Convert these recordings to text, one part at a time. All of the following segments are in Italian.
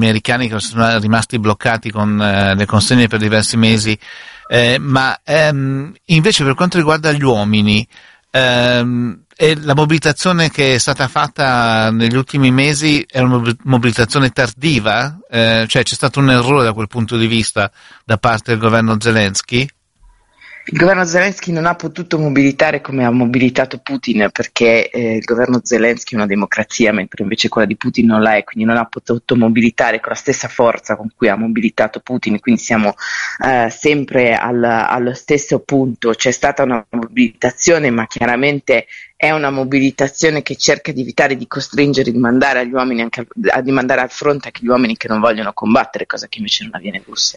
americani che sono rimasti bloccati con le consegne per diversi mesi, ma invece per quanto riguarda gli uomini, e la mobilitazione che è stata fatta negli ultimi mesi è una mobilitazione tardiva? Cioè c'è stato un errore da quel punto di vista da parte del governo Zelensky? Il governo Zelensky non ha potuto mobilitare come ha mobilitato Putin, perché il governo Zelensky è una democrazia, mentre invece quella di Putin non la è, quindi non ha potuto mobilitare con la stessa forza con cui ha mobilitato Putin, quindi siamo sempre allo stesso punto. C'è stata una mobilitazione, ma chiaramente è una mobilitazione che cerca di evitare di costringere, di mandare agli uomini anche di mandare al fronte anche gli uomini che non vogliono combattere, cosa che invece non avviene in Russia.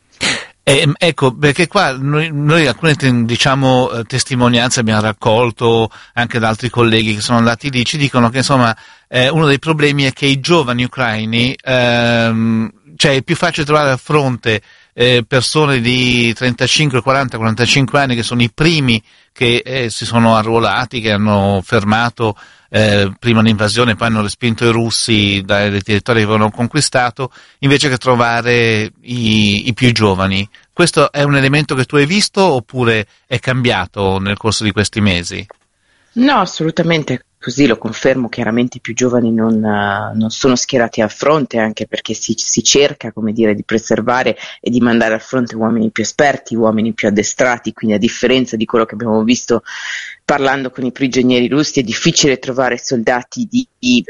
Ecco, perché qua noi alcune testimonianze abbiamo raccolto anche da altri colleghi che sono andati lì, ci dicono che insomma uno dei problemi è che i giovani ucraini, cioè è più facile trovare al fronte persone di 35, 40, 45 anni che sono i primi che si sono arruolati, che hanno fermato prima l'invasione, poi hanno respinto i russi dai territori che avevano conquistato, invece che trovare i più giovani. Questo è un elemento che tu hai visto oppure è cambiato nel corso di questi mesi? No, assolutamente così, lo confermo. Chiaramente i più giovani non sono schierati al fronte, anche perché si cerca, come dire, di preservare e di mandare al fronte uomini più esperti, uomini più addestrati, quindi a differenza di quello che abbiamo visto parlando con i prigionieri russi, è difficile trovare soldati di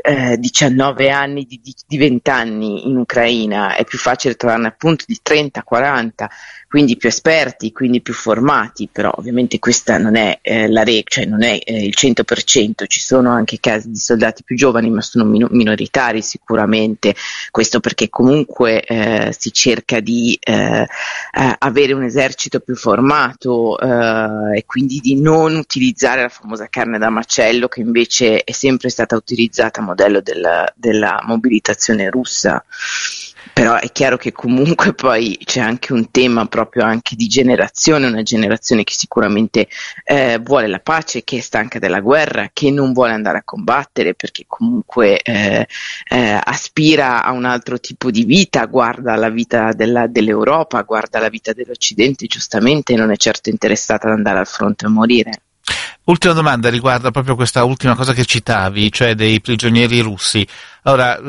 19 anni, di 20 anni in Ucraina, è più facile trovarne appunto di 30, 40, quindi più esperti, quindi più formati, però ovviamente questa non è la regola, cioè non è il 100%, ci sono anche casi di soldati più giovani, ma sono minoritari sicuramente, questo perché comunque si cerca di avere un esercito più formato e quindi di non utilizzare la famosa carne da macello, che invece è sempre stata utilizzata a modello della mobilitazione russa. Però è chiaro che comunque poi c'è anche un tema proprio anche di generazione, una generazione che sicuramente vuole la pace, che è stanca della guerra, che non vuole andare a combattere perché comunque aspira a un altro tipo di vita, guarda la vita dell'Europa, guarda la vita dell'Occidente, giustamente non è certo interessata ad andare al fronte a morire. Ultima domanda riguarda proprio questa ultima cosa che citavi, cioè dei prigionieri russi. Ora,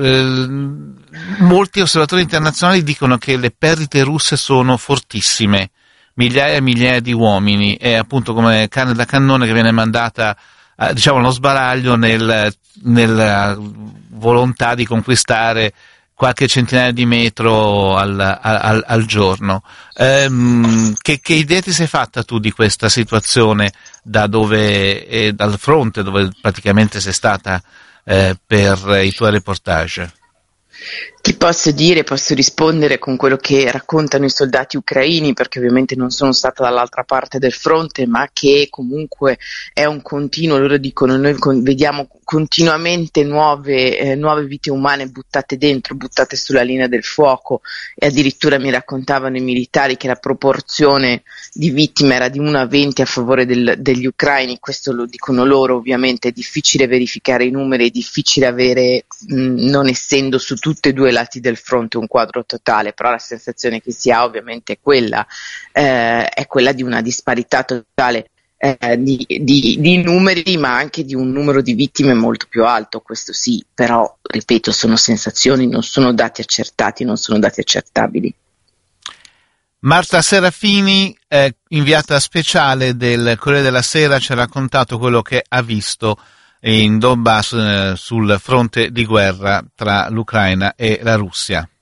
molti osservatori internazionali dicono che le perdite russe sono fortissime, migliaia e migliaia di uomini, è appunto come carne da cannone che viene mandata, diciamo, allo sbaraglio nella volontà di conquistare qualche centinaia di metro al giorno. Che idea ti sei fatta tu di questa situazione dal fronte dove praticamente sei stata per i tuoi reportage? Ti posso dire, posso rispondere con quello che raccontano i soldati ucraini, perché ovviamente non sono stata dall'altra parte del fronte, ma che comunque è un continuo, loro dicono, noi vediamo continuamente nuove vite umane buttate dentro, buttate sulla linea del fuoco, e addirittura mi raccontavano i militari che la proporzione di vittime era di 1 a 20 a favore degli ucraini. Questo lo dicono loro, ovviamente è difficile verificare i numeri, è difficile avere, non essendo su tutti e due i lati del fronte un quadro totale, però la sensazione che si ha ovviamente è quella di una disparità totale di numeri, ma anche di un numero di vittime molto più alto, questo sì, però ripeto, sono sensazioni, non sono dati accertati, non sono dati accertabili. Marta Serafini, inviata speciale del Corriere della Sera, ci ha raccontato quello che ha visto in Donbass sul fronte di guerra tra l'Ucraina e la Russia.